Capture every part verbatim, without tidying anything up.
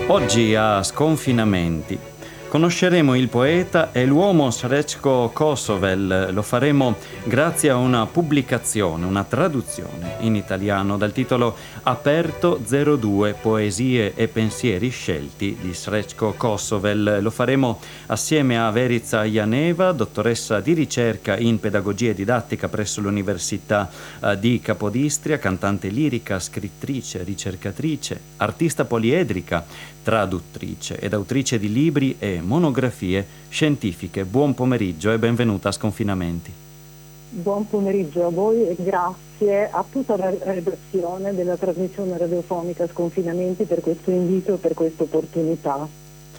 Oggi a Sconfinamenti conosceremo il poeta e l'uomo Srećko Kosovel. Lo faremo grazie a una pubblicazione, una traduzione in italiano dal titolo Aperto zero due Poesie e pensieri scelti di Srećko Kosovel. Lo faremo assieme a Verica Janeva, dottoressa di ricerca in pedagogia e didattica presso l'Università eh, di Capodistria, cantante lirica, scrittrice, ricercatrice, artista poliedrica, traduttrice ed autrice di libri e monografie scientifiche. Buon pomeriggio e benvenuta a Sconfinamenti. Buon pomeriggio a voi e grazie a tutta la redazione della trasmissione radiofonica Sconfinamenti per questo invito e per questa opportunità.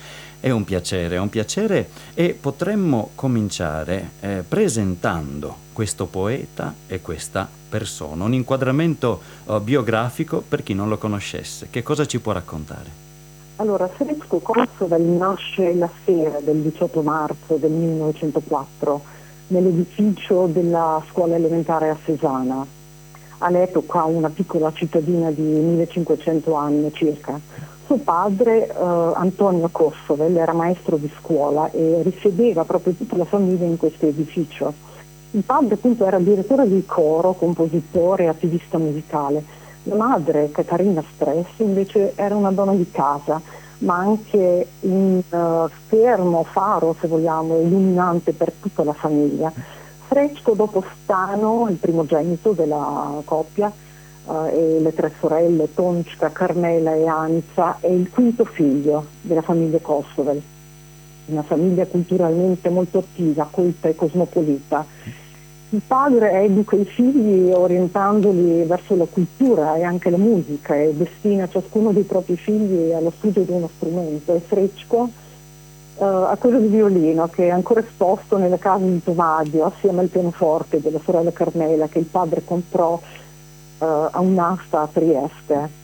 È un piacere, è un piacere e potremmo cominciare eh, presentando questo poeta e questa persona, un inquadramento eh, biografico per chi non lo conoscesse. Che cosa ci può raccontare? Allora, Srećko Kosovel nasce la sera del diciotto marzo del millenovecentoquattro nell'edificio della scuola elementare a Cesana, all'epoca una piccola cittadina di millecinquecento anni circa. Suo padre, eh, Antonio Kosovel, era maestro di scuola e risiedeva proprio tutta la famiglia in questo edificio. Il padre appunto era direttore di coro, compositore e attivista musicale. La madre, Caterina Stress, invece era una donna di casa, ma anche un uh, fermo faro, se vogliamo, illuminante per tutta la famiglia. Srećko, dopo Stano, il primogenito della coppia, uh, e le tre sorelle, Tončka, Carmela e Anica, è il quinto figlio della famiglia Kosovel, una famiglia culturalmente molto attiva, colta e cosmopolita. Il padre educa i figli orientandoli verso la cultura e anche la musica e destina ciascuno dei propri figli allo studio di uno strumento. E Srećko uh, a quello di violino, che è ancora esposto nella casa di Tomadio assieme al pianoforte della sorella Carmela che il padre comprò uh, a un'asta a Trieste.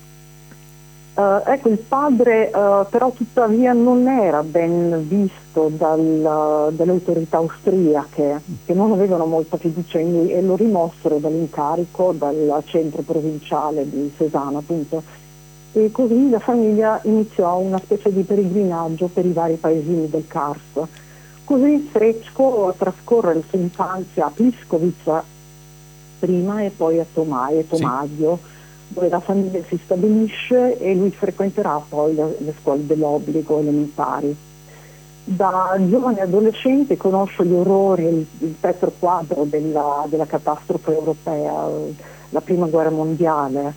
Uh, ecco, il padre uh, però tuttavia non era ben visto dal, uh, dalle autorità austriache, che non avevano molta fiducia in lui e lo rimossero dall'incarico dal centro provinciale di Cesana, appunto. E così la famiglia iniziò una specie di peregrinaggio per i vari paesini del Kars. Così Srećko trascorre la sua infanzia a Pliskovica prima e poi a Tomaj e Tomadio, sì, dove la famiglia si stabilisce e lui frequenterà poi le, le scuole dell'obbligo elementari. Da giovane adolescente conosce gli orrori, il, il petro quadro della, della catastrofe europea, la prima guerra mondiale.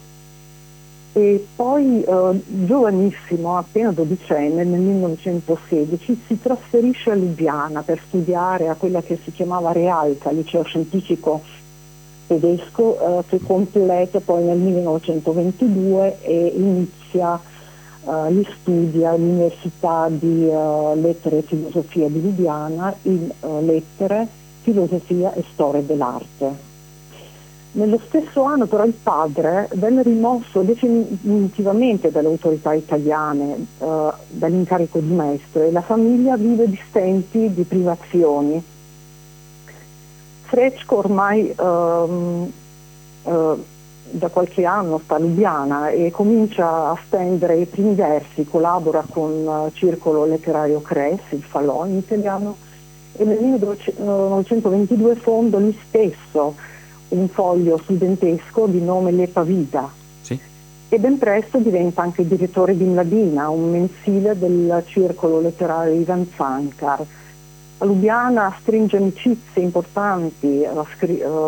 E poi eh, giovanissimo, appena dodicenne, nel millenovecentosedici si trasferisce a Lubiana per studiare a quella che si chiamava Realka, liceo scientifico tedesco, eh, che completa poi nel millenovecentoventidue e inizia eh, gli studi all'Università di eh, Lettere e Filosofia di Lubiana in eh, Lettere, Filosofia e Storia dell'Arte. Nello stesso anno però il padre venne rimosso definitivamente dalle autorità italiane, eh, dall'incarico di maestro, e la famiglia vive di stenti, di privazioni. Srećko ormai um, uh, da qualche anno sta a Lubiana e comincia a stendere i primi versi, collabora con uh, Circolo Letterario Cres, il falò in italiano, e nel millenovecentoventidue fonda lui stesso un foglio studentesco di nome Lepa Vida, sì, e ben presto diventa anche direttore di Mladina, un mensile del Circolo Letterario Ivan Cankar. A Lubiana stringe amicizie importanti, uh, scri- uh,